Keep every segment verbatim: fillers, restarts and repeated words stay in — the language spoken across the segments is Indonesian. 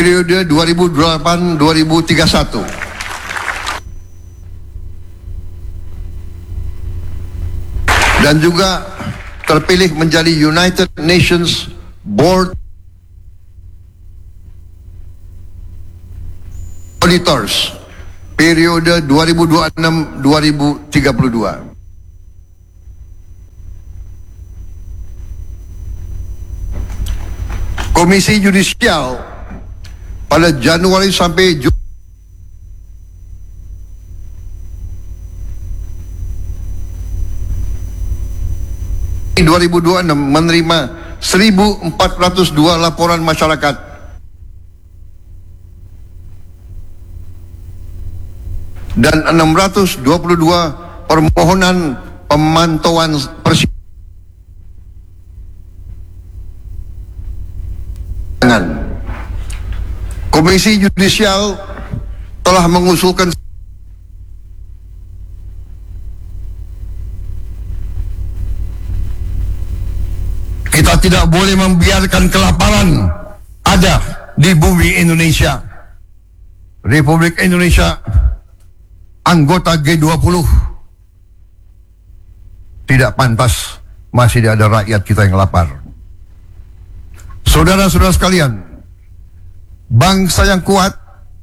periode dua ribu delapan sampai dua ribu tiga puluh satu. Dan juga terpilih menjadi United Nations Board Auditors periode dua ribu dua puluh enam sampai dua ribu tiga puluh dua. Komisi Yudisial pada Januari sampai Juni dua ribu dua puluh enam menerima seribu empat ratus dua laporan masyarakat dan enam ratus dua puluh dua permohonan pemantauan persidangan. Komisi Yudisial telah mengusulkan kita tidak boleh membiarkan kelaparan ada di bumi Indonesia. Republik Indonesia anggota G dua puluh, tidak pantas masih ada rakyat kita yang lapar. Saudara-saudara sekalian, bangsa yang kuat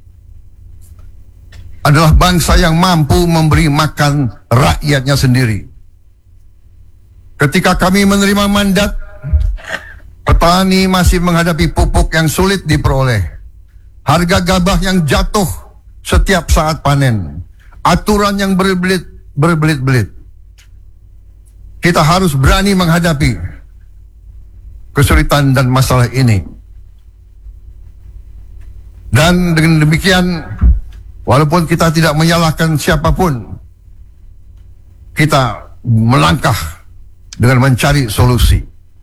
adalah bangsa yang mampu memberi makan rakyatnya sendiri. Ketika kami menerima mandat, petani masih menghadapi pupuk yang sulit diperoleh, harga gabah yang jatuh setiap saat panen, aturan yang berbelit berbelit-belit. Kita harus berani menghadapi kesulitan dan masalah ini. Dan dengan demikian, walaupun kita tidak menyalahkan siapapun, kita melangkah dengan mencari solusi.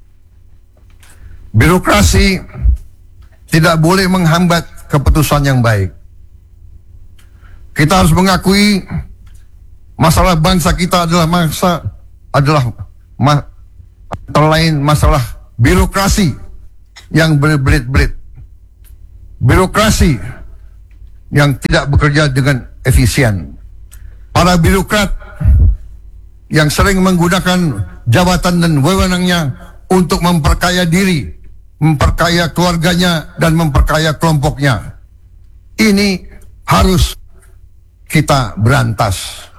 Birokrasi tidak boleh menghambat keputusan yang baik. Kita harus mengakui masalah bangsa kita adalah masa adalah ma, terlain masalah birokrasi yang berbelit-belit, birokrasi yang tidak bekerja dengan efisien, para birokrat yang sering menggunakan jabatan dan wewenangnya untuk memperkaya diri, memperkaya keluarganya, dan memperkaya kelompoknya. Ini harus kita berantas.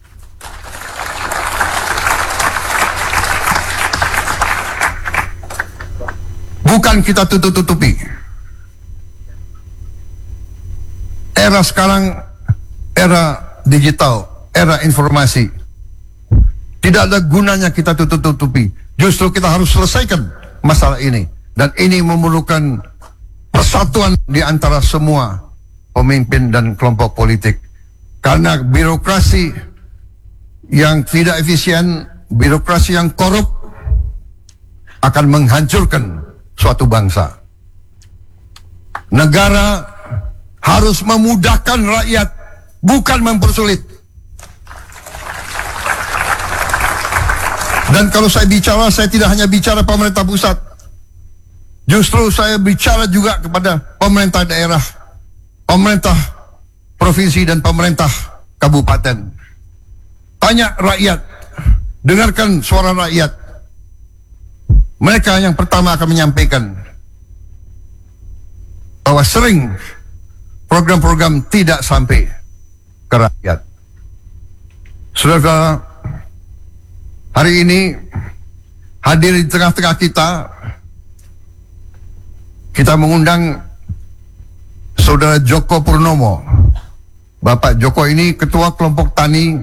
Bukan kita tutup-tutupi. Era sekarang, era digital, era informasi. Tidak ada gunanya kita tutup-tutupi. Justru kita harus selesaikan masalah ini. Dan ini memerlukan persatuan di antara semua pemimpin dan kelompok politik. Karena birokrasi yang tidak efisien, birokrasi yang korup akan menghancurkan suatu bangsa. Negara harus memudahkan rakyat, bukan mempersulit. Dan kalau saya bicara, saya tidak hanya bicara pemerintah pusat. Justru saya bicara juga kepada pemerintah daerah, pemerintah provinsi, dan pemerintah kabupaten. Tanya rakyat, dengarkan suara rakyat. Mereka yang pertama akan menyampaikan bahwa sering program-program tidak sampai ke rakyat. Saudara, hari ini hadir di tengah-tengah kita, kita mengundang Saudara Joko Purnomo. Bapak Joko ini ketua kelompok tani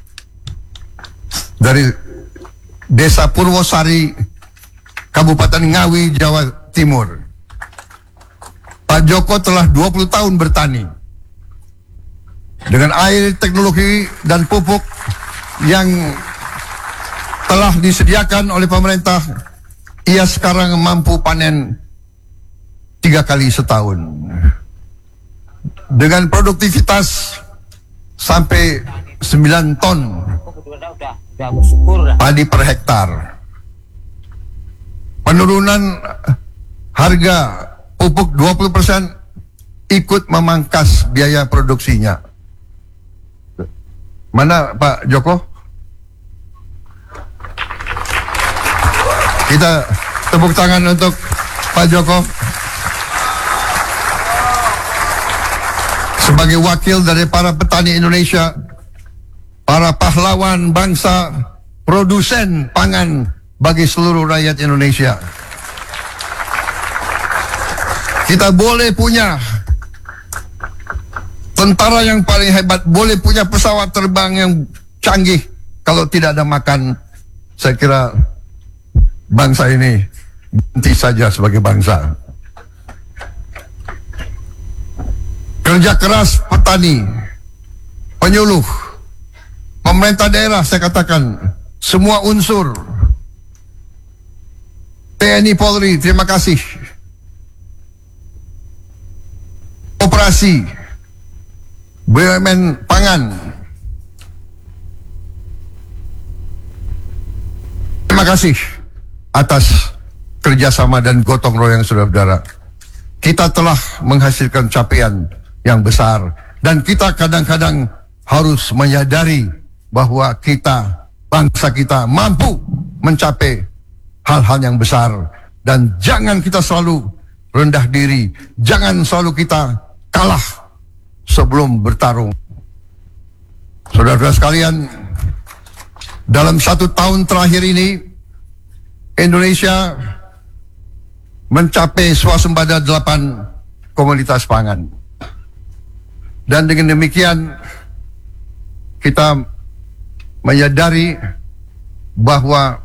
dari Desa Purwosari, Kabupaten Ngawi, Jawa Timur. Pak Joko telah dua puluh tahun bertani. Dengan air, teknologi, dan pupuk yang telah disediakan oleh pemerintah, ia sekarang mampu panen tiga kali setahun. Dengan produktivitas sampai sembilan ton padi per hektar. Penurunan harga pupuk dua puluh persen ikut memangkas biaya produksinya. Mana Pak Joko? Kita tepuk tangan untuk Pak Joko sebagai wakil dari para petani Indonesia, para pahlawan bangsa, produsen pangan bagi seluruh rakyat Indonesia. Kita boleh punya tentara yang paling hebat, boleh punya pesawat terbang yang canggih, kalau tidak ada makan, saya kira bangsa ini berhenti saja sebagai bangsa. Kerja keras petani, penyuluh, pemerintah daerah, saya katakan semua unsur, T N I Polri, terima kasih. Operasi B U M N pangan, terima kasih atas kerjasama dan gotong royong saudara-saudara. Kita telah menghasilkan capaian yang besar, dan kita kadang-kadang harus menyadari bahwa kita, bangsa kita mampu mencapai hal-hal yang besar, dan jangan kita selalu rendah diri, jangan selalu kita kalah sebelum bertarung. Saudara-saudara sekalian, dalam satu tahun terakhir ini Indonesia mencapai swasembada delapan komoditas pangan. Dan dengan demikian kita menyadari bahwa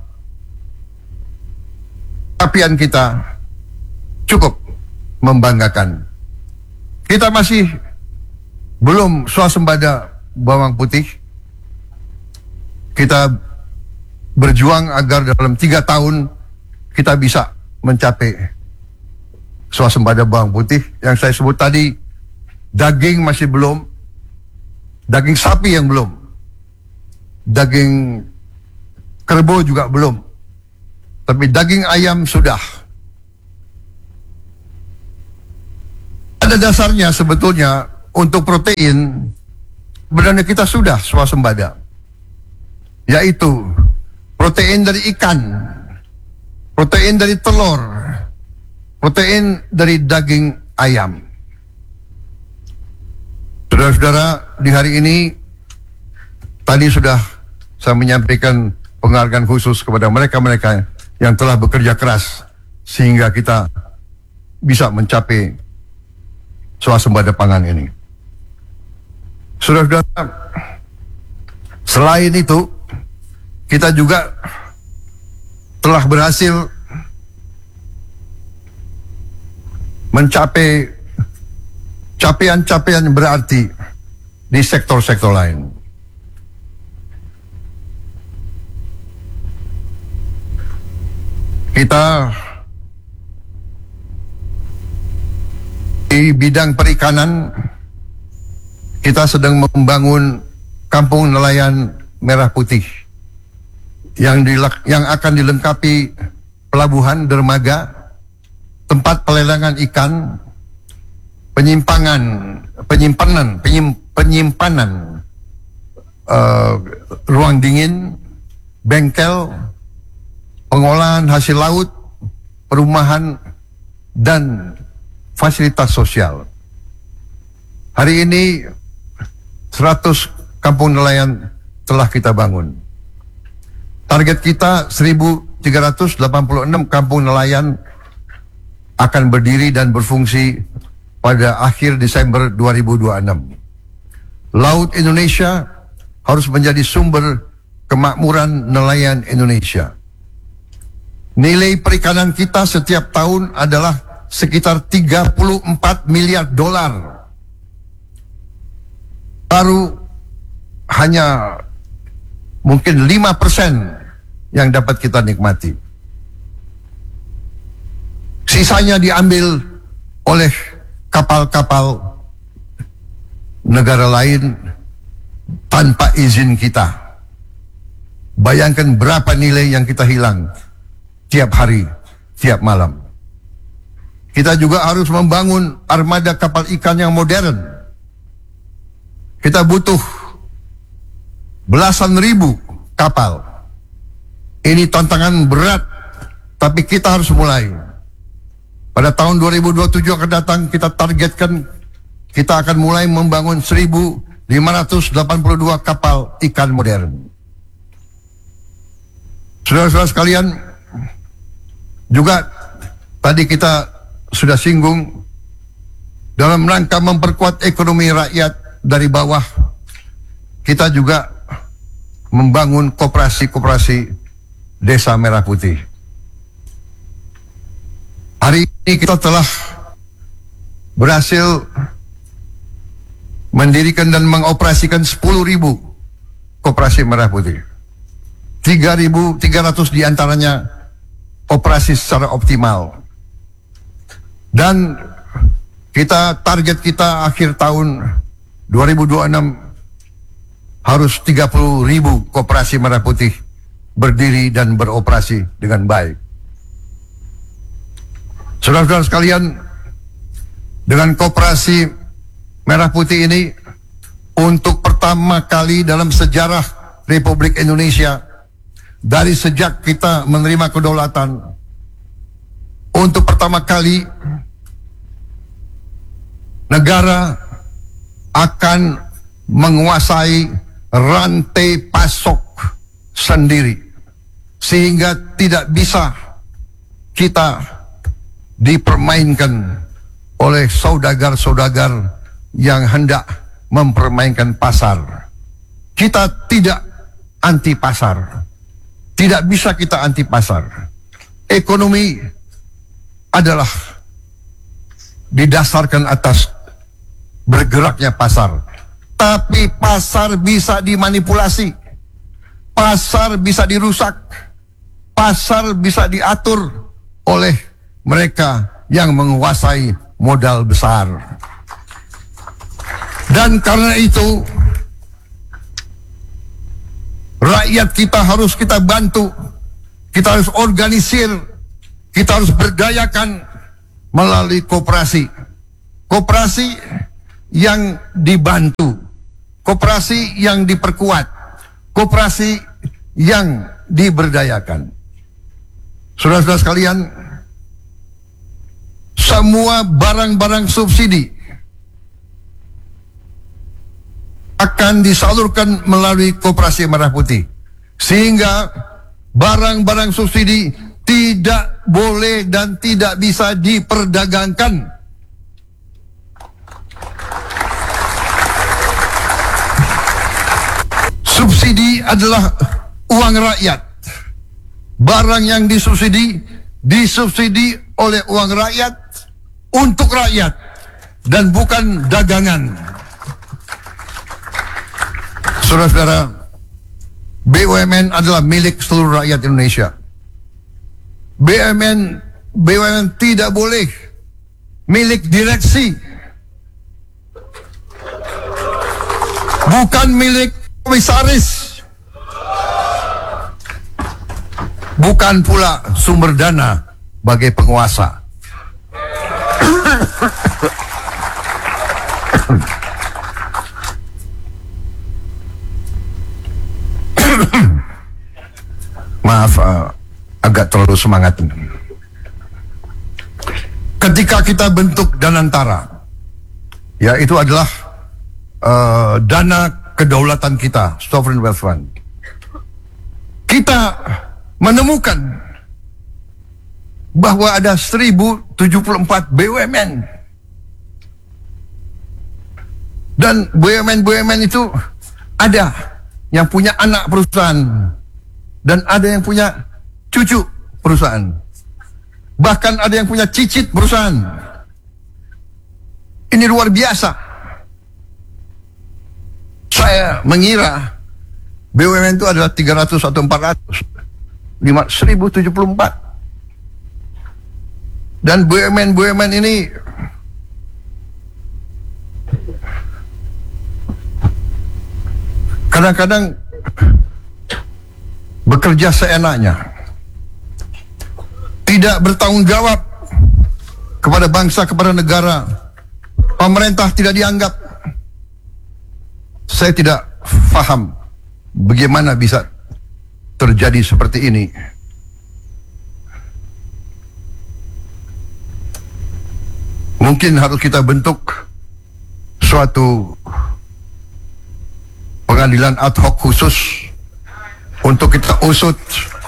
capaian kita cukup membanggakan. Kita masih belum swasembada bawang putih. Kita berjuang agar dalam tiga tahun kita bisa mencapai swasembada bawang putih. Yang saya sebut tadi, daging masih belum, daging sapi yang belum, daging kerbau juga belum, tapi daging ayam sudah. Pada dasarnya sebetulnya untuk protein sebenarnya kita sudah swasembada, yaitu protein dari ikan, protein dari telur, protein dari daging ayam. Saudara-saudara, di hari ini tadi sudah saya menyampaikan penghargaan khusus kepada mereka-mereka yang telah bekerja keras sehingga kita bisa mencapai swasembada pangan ini. Saudara-saudara, selain itu kita juga telah berhasil mencapai capaian-capaian berarti di sektor-sektor lain. Kita di bidang perikanan, kita sedang membangun kampung nelayan merah putih yang, dilak, yang akan dilengkapi pelabuhan, dermaga, tempat pelelangan ikan, penyimpangan, penyimpanan, penyim, penyimpanan uh, ruang dingin, bengkel, pengolahan hasil laut, perumahan, dan fasilitas sosial. Hari ini seratus kampung nelayan telah kita bangun. Target kita seribu tiga ratus delapan puluh enam kampung nelayan akan berdiri dan berfungsi pada akhir Desember dua ribu dua puluh enam. Laut Indonesia harus menjadi sumber kemakmuran nelayan Indonesia. Nilai perikanan kita setiap tahun adalah sekitar tiga puluh empat miliar dolar. Baru hanya mungkin lima persen yang dapat kita nikmati. Sisanya diambil oleh kapal-kapal negara lain tanpa izin kita. Bayangkan berapa nilai yang kita hilang tiap hari, tiap malam. kita juga harus membangun armada kapal ikan yang modern. Kita butuh belasan ribu kapal. Ini tantangan berat, tapi kita harus mulai. Pada tahun dua ribu dua puluh tujuh akan datang, kita targetkan kita akan mulai membangun seribu lima ratus delapan puluh dua kapal ikan modern. Saudara-saudara sekalian, juga tadi kita sudah singgung, dalam rangka memperkuat ekonomi rakyat dari bawah, kita juga membangun koperasi-koperasi Desa Merah Putih. Hari ini kita telah berhasil mendirikan dan mengoperasikan sepuluh ribu koperasi Merah Putih. tiga ribu tiga ratus diantaranya operasi secara optimal. Dan kita target kita akhir tahun dua ribu dua puluh enam harus tiga puluh ribu koperasi Merah Putih berdiri dan beroperasi dengan baik. Saudara-saudara sekalian, dengan koperasi Merah Putih ini, untuk pertama kali dalam sejarah Republik Indonesia, dari sejak kita menerima kedaulatan, untuk pertama kali negara akan menguasai rantai pasok sendiri, sehingga tidak bisa kita dipermainkan oleh saudagar-saudagar yang hendak mempermainkan pasar. Kita tidak anti pasar, tidak bisa kita anti pasar. Ekonomi adalah didasarkan atas bergeraknya pasar, tapi pasar bisa dimanipulasi, pasar bisa dirusak, pasar bisa diatur oleh mereka yang menguasai modal besar. Dan karena itu, rakyat kita harus kita bantu, kita harus organisir, kita harus berdayakan melalui koperasi. Koperasi yang dibantu, koperasi yang diperkuat, koperasi yang diberdayakan. Saudara-saudara sekalian, semua barang-barang subsidi akan disalurkan melalui koperasi Merah Putih, sehingga barang-barang subsidi tidak boleh dan tidak bisa diperdagangkan. Subsidi adalah uang rakyat. Barang yang disubsidi disubsidi oleh uang rakyat untuk rakyat dan bukan dagangan. Saudara-saudara, B U M N adalah milik seluruh rakyat Indonesia. B U M N B U M N tidak boleh milik direksi, bukan milik komisaris, bukan pula sumber dana bagi penguasa. Maaf, uh, agak terlalu semangat. Ketika kita bentuk Danantara, ya itu adalah uh, dana kedaulatan kita, Sovereign Wealth Fund. Kita menemukan bahwa ada seribu tujuh puluh empat B U M N. Dan B U M N-B U M N itu ada yang punya anak perusahaan dan ada yang punya cucu perusahaan. Bahkan ada yang punya cicit perusahaan. Ini luar biasa. Saya mengira B U M N itu adalah tiga ratus atau empat ratus. seribu tujuh puluh empat. Dan B U M N-B U M N ini kadang-kadang bekerja seenaknya, tidak bertanggung jawab kepada bangsa, kepada negara, pemerintah tidak dianggap. Saya tidak faham bagaimana bisa terjadi seperti ini. Mungkin harus kita bentuk suatu pengadilan ad hoc khusus untuk kita usut,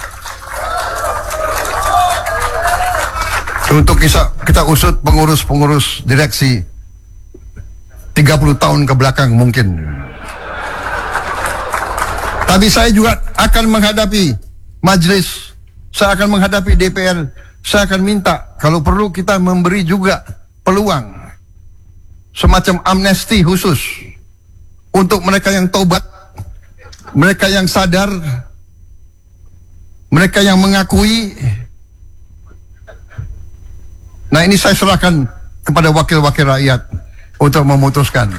untuk kita, kita usut pengurus-pengurus direksi tiga puluh tahun ke belakang mungkin. Tapi saya juga akan menghadapi majelis, saya akan menghadapi D P R, saya akan minta kalau perlu kita memberi juga peluang semacam amnesti khusus untuk mereka yang taubat, mereka yang sadar, mereka yang mengakui. Nah, ini saya serahkan kepada wakil-wakil rakyat untuk memutuskan.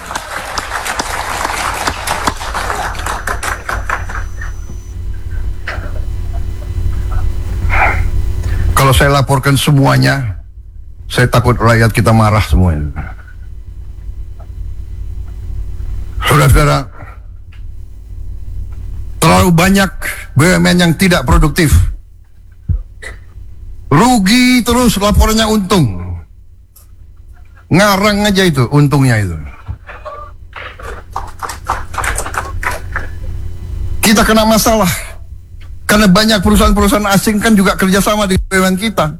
Kalau saya laporkan semuanya, saya takut rakyat kita marah semuanya. Saudara-saudara, terlalu banyak B U M N yang tidak produktif. Rugi terus, laporannya untung. Ngarang aja itu, untungnya itu. Kita kena masalah karena banyak perusahaan-perusahaan asing kan juga kerjasama di B U M N kita.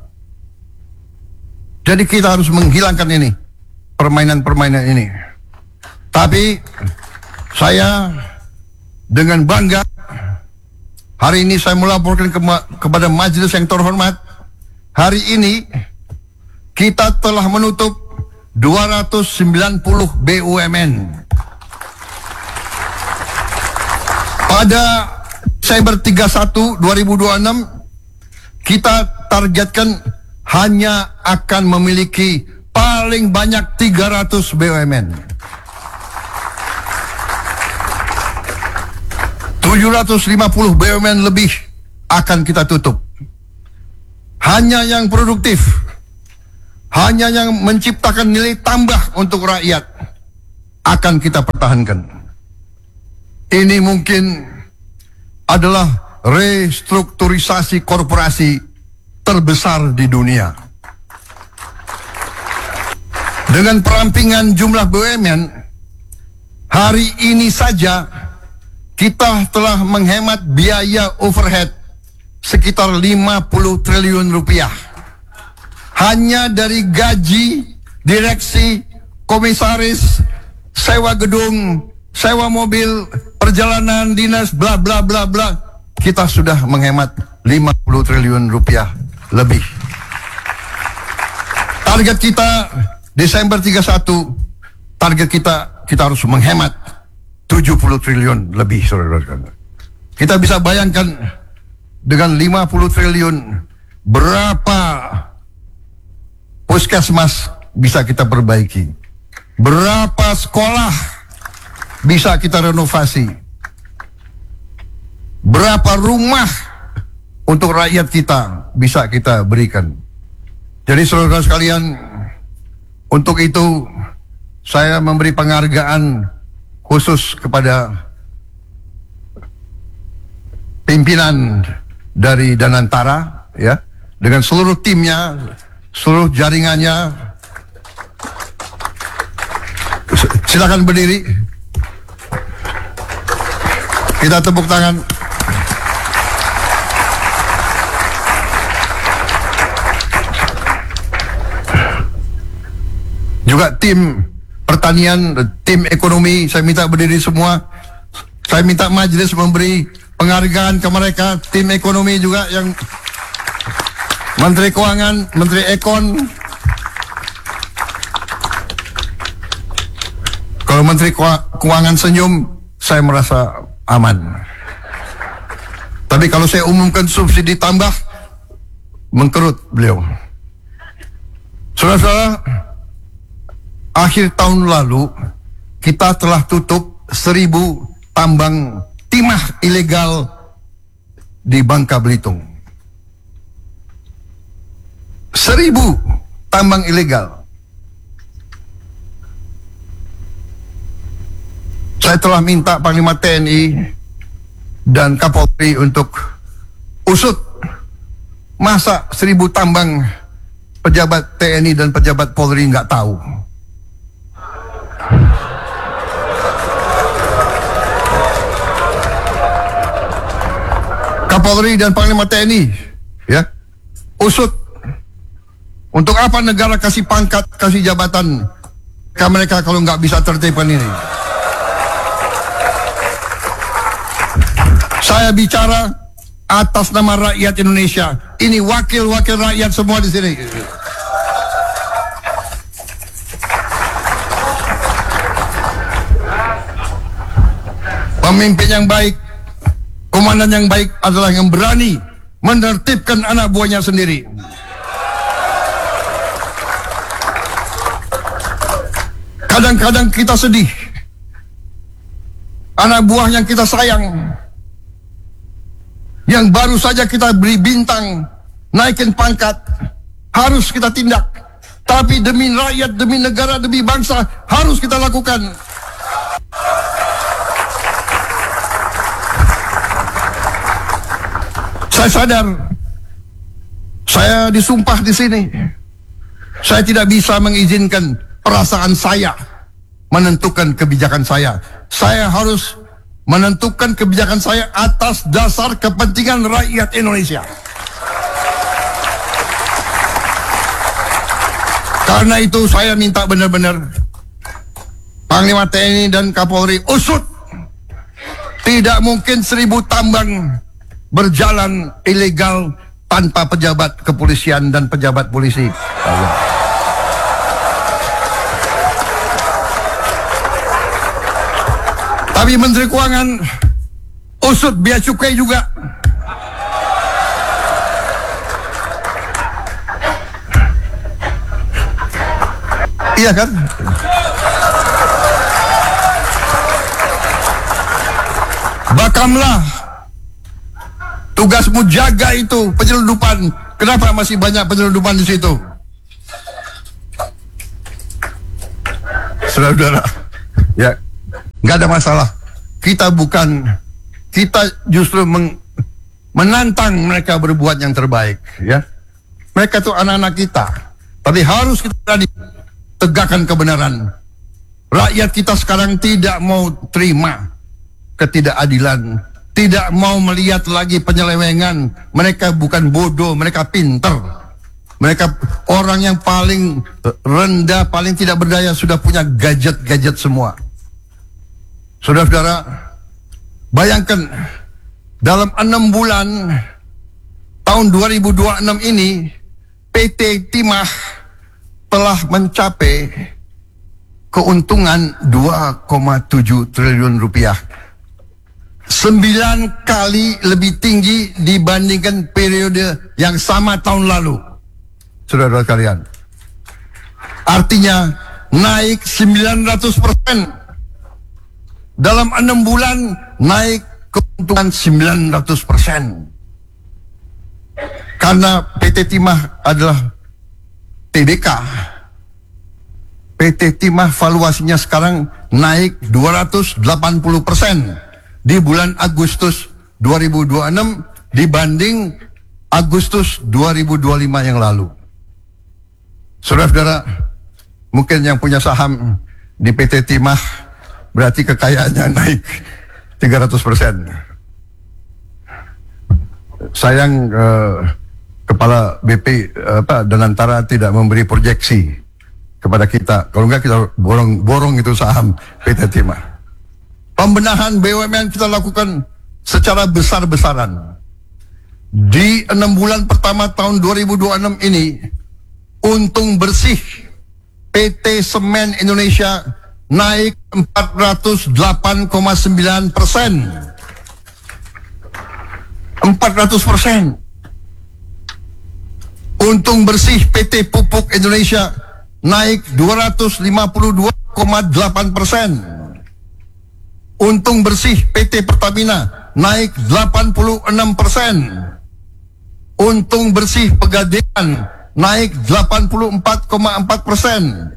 Jadi kita harus menghilangkan ini, permainan-permainan ini. Tapi saya dengan bangga hari ini saya melaporkan ke kepada majelis yang terhormat, hari ini kita telah menutup dua ratus sembilan puluh B U M N. Pada Desember tiga puluh satu dua ribu dua puluh enam kita targetkan hanya akan memiliki paling banyak tiga ratus B U M N. tujuh ratus lima puluh B U M N lebih akan kita tutup. Hanya yang produktif, hanya yang menciptakan nilai tambah untuk rakyat akan kita pertahankan. Ini mungkin adalah restrukturisasi korporasi terbesar di dunia. Dengan perampingan jumlah B U M N, hari ini saja kita telah menghemat biaya overhead sekitar lima puluh triliun rupiah. Hanya dari gaji, direksi, komisaris, sewa gedung, sewa mobil, perjalanan dinas, bla bla bla bla, kita sudah menghemat lima puluh triliun rupiah lebih. Target kita Desember tiga puluh satu, target kita kita harus menghemat tujuh puluh triliun lebih, saudara-saudara. Kita bisa bayangkan dengan lima puluh triliun berapa puskesmas bisa kita perbaiki, berapa sekolah bisa kita renovasi, berapa rumah untuk rakyat kita bisa kita berikan. Jadi saudara sekalian, untuk itu saya memberi penghargaan khusus kepada pimpinan dari Danantara, ya, dengan seluruh timnya, seluruh jaringannya. Silakan berdiri. Kita tepuk tangan. Juga tim pertanian, tim ekonomi, saya minta berdiri semua. Saya minta majelis memberi penghargaan ke mereka. Tim ekonomi juga, yang Menteri Keuangan, Menteri Ekon. Kalau Menteri Keuangan senyum, saya merasa aman. Tapi kalau saya umumkan subsidi tambah, mengkerut beliau. Saudara-saudara, akhir tahun lalu kita telah tutup seribu tambang timah ilegal di Bangka Belitung. Seribu. tambang ilegal. Saya telah minta Panglima T N I dan Kapolri untuk usut. Masa seribu tambang pejabat T N I dan pejabat Polri nggak tahu? Kapolri dan Panglima T N I, ya, usut. Untuk apa negara kasih pangkat, kasih jabatan ke mereka kalau nggak bisa tertibkan ini? Saya bicara atas nama rakyat Indonesia. Ini wakil-wakil rakyat semua di sini. Pemimpin yang baik, komandan yang baik adalah yang berani menertibkan anak buahnya sendiri. Kadang-kadang kita sedih. Anak buah yang kita sayang, yang baru saja kita beri bintang, naikin pangkat, harus kita tindak. Tapi demi rakyat, demi negara, demi bangsa, harus kita lakukan. Saya sadar, saya disumpah di sini. Saya tidak bisa mengizinkan perasaan saya menentukan kebijakan saya. Saya harus menentukan kebijakan saya atas dasar kepentingan rakyat Indonesia. Karena itu saya minta benar-benar Panglima T N I dan Kapolri usut. Tidak mungkin seribu tambang berjalan ilegal tanpa pejabat kepolisian dan pejabat polisi. Allah. Tapi Menteri Keuangan usut bea cukai juga. Iya kan? Bakamlah, tugasmu jaga itu penyelundupan. Kenapa masih banyak penyelundupan di situ? Saudara-saudara, ya, nggak ada masalah. Kita bukan, kita justru meng, menantang mereka berbuat yang terbaik. Ya, mereka itu anak-anak kita. Tapi harus kita berani tegakkan kebenaran. Rakyat kita sekarang tidak mau terima ketidakadilan, tidak mau melihat lagi penyelewengan. Mereka bukan bodoh, mereka pinter. Mereka orang yang paling rendah, paling tidak berdaya, sudah punya gadget-gadget semua. Saudara-saudara, bayangkan dalam enam bulan tahun dua ribu dua puluh enam ini, P T Timah telah mencapai keuntungan dua koma tujuh triliun rupiah. Sembilan kali lebih tinggi dibandingkan periode yang sama tahun lalu. Saudara-saudara kalian, artinya naik sembilan ratus persen. Dalam enam bulan naik keuntungan sembilan ratus persen. Karena P T Timah adalah T B K. P T Timah valuasinya sekarang naik dua ratus delapan puluh persen di bulan Agustus dua ribu dua puluh enam dibanding Agustus dua ribu dua puluh lima yang lalu. Saudara-saudara, mungkin yang punya saham di P T Timah berarti kekayaannya naik tiga ratus persen. Sayang eh, Kepala B P eh, apa, Danantara tidak memberi proyeksi kepada kita. Kalau enggak kita borong-borong itu saham P T Timah. Pembenahan B U M N kita lakukan secara besar-besaran. Di enam bulan pertama tahun dua ribu dua puluh enam ini, untung bersih P T Semen Indonesia naik empat ratus delapan koma sembilan persen. empat ratus persen. Untung bersih P T Pupuk Indonesia naik dua ratus lima puluh dua koma delapan persen. Untung bersih P T Pertamina naik delapan puluh enam persen. Untung bersih Pegadaian naik delapan puluh empat koma empat persen.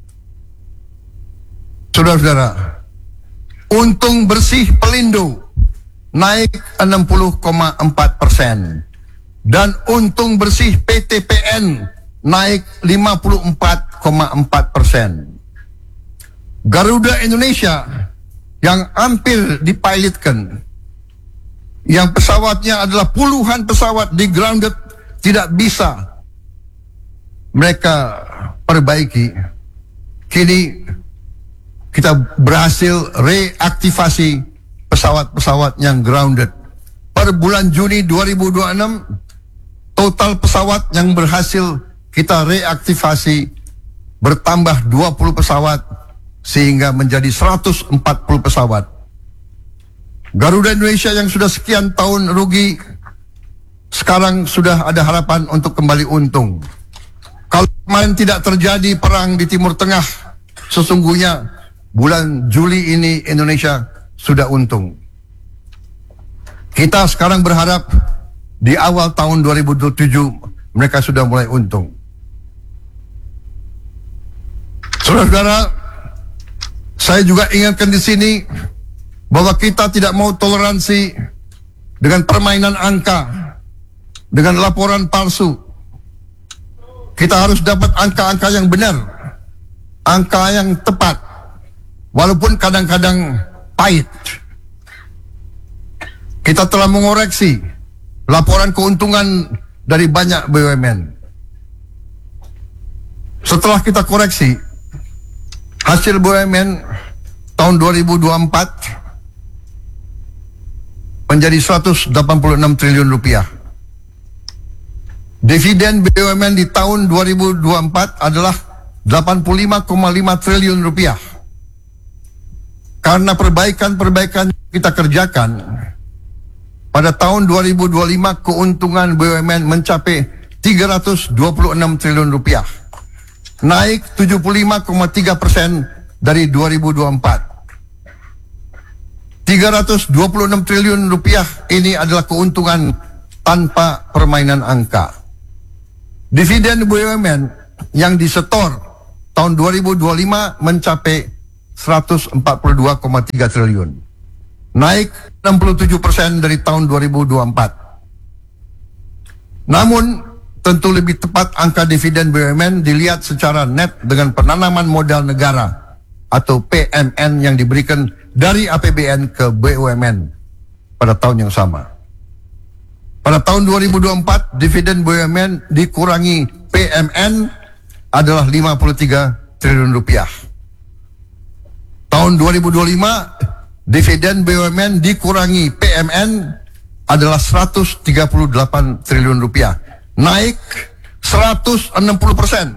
Saudara-saudara, untung bersih Pelindo naik enam puluh koma empat persen. Dan untung bersih P T P N naik lima puluh empat koma empat persen. Garuda Indonesia yang hampir dipilotkan, yang pesawatnya adalah puluhan pesawat di grounded, tidak bisa mereka perbaiki. Kini kita berhasil reaktivasi pesawat-pesawat yang grounded. Per bulan Juni dua ribu dua puluh enam, total pesawat yang berhasil kita reaktivasi bertambah dua puluh pesawat sehingga menjadi seratus empat puluh pesawat. Garuda Indonesia yang sudah sekian tahun rugi sekarang sudah ada harapan untuk kembali untung. Kalau kemarin tidak terjadi perang di Timur Tengah, sesungguhnya bulan Juli ini Indonesia sudah untung. Kita sekarang berharap di awal tahun dua ribu dua puluh tujuh mereka sudah mulai untung. Saudara-saudara, saya juga ingatkan di sini bahwa kita tidak mau toleransi dengan permainan angka, dengan laporan palsu. Kita harus dapat angka-angka yang benar, angka yang tepat, walaupun kadang-kadang pahit. Kita telah mengoreksi laporan keuntungan dari banyak B U M N. Setelah kita koreksi, hasil B U M N tahun dua ribu dua puluh empat menjadi seratus delapan puluh enam triliun rupiah. Dividen B U M N di tahun dua ribu dua puluh empat adalah delapan puluh lima koma lima triliun rupiah. Karena perbaikan-perbaikan kita kerjakan, pada tahun dua ribu dua puluh lima keuntungan B U M N mencapai tiga ratus dua puluh enam triliun rupiah. Naik tujuh puluh lima koma tiga persen dari dua ribu dua puluh empat. tiga ratus dua puluh enam triliun rupiah ini adalah keuntungan tanpa permainan angka. Dividen B U M N yang disetor tahun dua ribu dua puluh lima mencapai seratus empat puluh dua koma tiga triliun. Naik enam puluh tujuh persen dari tahun dua ribu dua puluh empat. Namun, tentu lebih tepat angka dividen B U M N dilihat secara net dengan penanaman modal negara atau P M N yang diberikan dari A P B N ke B U M N pada tahun yang sama. Pada tahun dua ribu dua puluh empat, dividen B U M N dikurangi P M N adalah lima puluh tiga triliun rupiah. Tahun dua ribu dua puluh lima, dividen B U M N dikurangi P M N adalah seratus tiga puluh delapan triliun rupiah. Naik seratus enam puluh persen.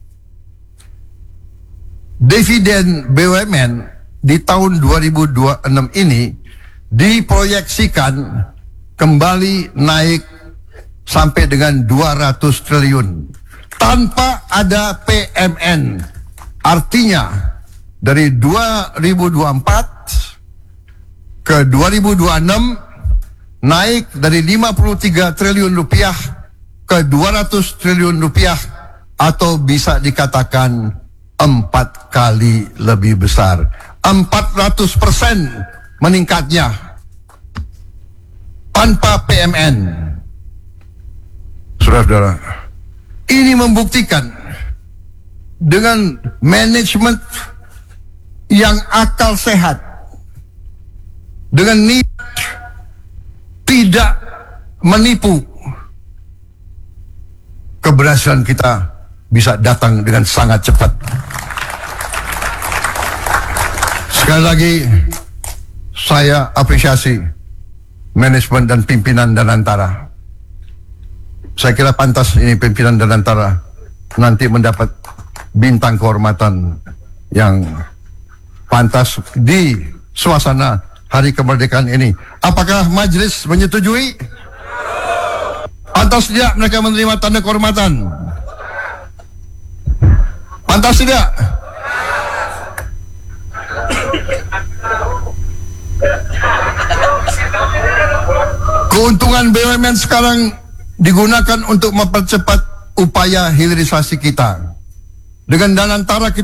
Dividen B U M N di tahun dua ribu dua puluh enam ini diproyeksikan kembali naik sampai dengan dua ratus triliun tanpa ada P M N. Artinya dari dua ribu dua puluh empat ke dua ribu dua puluh enam naik dari lima puluh tiga triliun rupiah ke dua ratus triliun rupiah, atau bisa dikatakan empat kali lebih besar, empat ratus persen meningkatnya tanpa P M N. Saudara-saudara, ini membuktikan dengan manajemen yang akal sehat, dengan niat tidak menipu, keberhasilan kita bisa datang dengan sangat cepat. Sekali lagi, saya apresiasi manajemen dan pimpinan Danantara. Saya kira pantas ini pimpinan Danantara nanti mendapat bintang kehormatan yang pantas di suasana Hari Kemerdekaan ini. Apakah majelis menyetujui? Pantas tidak mereka menerima tanda kehormatan? Pantas tidak? Keuntungan B U M N sekarang digunakan untuk mempercepat upaya hilirisasi kita. Dengan dan antara kita